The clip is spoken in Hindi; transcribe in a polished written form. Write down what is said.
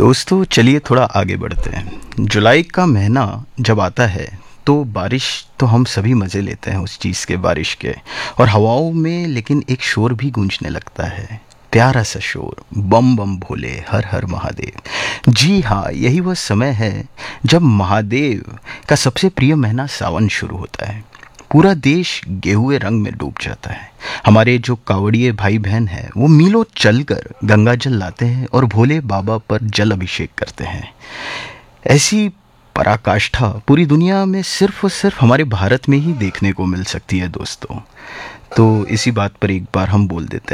दोस्तों चलिए थोड़ा आगे बढ़ते हैं। जुलाई का महीना जब आता है तो बारिश, तो हम सभी मज़े लेते हैं उस चीज़ के, बारिश के। और हवाओं में लेकिन एक शोर भी गूंजने लगता है, प्यारा सा शोर, बम बम भोले हर हर महादेव। जी हाँ, यही वह समय है जब महादेव का सबसे प्रिय महीना सावन शुरू होता है। पूरा देश गेहुए रंग में डूब जाता है। हमारे जो कावड़िए भाई बहन हैं वो मीलों चलकर गंगा जल लाते हैं और भोले बाबा पर जल अभिषेक करते हैं। ऐसी पराकाष्ठा पूरी दुनिया में सिर्फ और सिर्फ हमारे भारत में ही देखने को मिल सकती है दोस्तों। तो इसी बात पर एक बार हम बोल देते हैं।